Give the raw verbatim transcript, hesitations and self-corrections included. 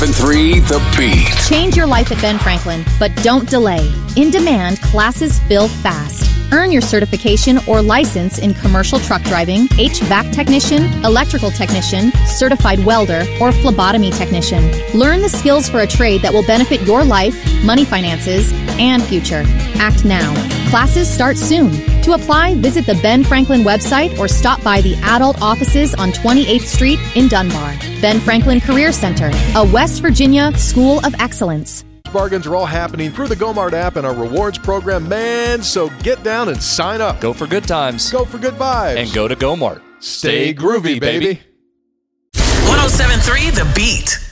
three The Beat. Change your life at Ben Franklin, but don't delay. In demand, classes fill fast. Earn your certification or license in commercial truck driving, H V A C technician, electrical technician, certified welder, or phlebotomy technician. Learn the skills for a trade that will benefit your life, money finances, and future. Act now. Classes start soon. To apply, visit the Ben Franklin website or stop by the adult offices on twenty-eighth Street in Dunbar. Ben Franklin Career Center, a West Virginia school of excellence. Bargains are all happening through the GoMart app and our rewards program, man. So get down and sign up. Go for good times. Go for good vibes. And go to GoMart. Stay groovy, baby. one oh seven point three The Beat.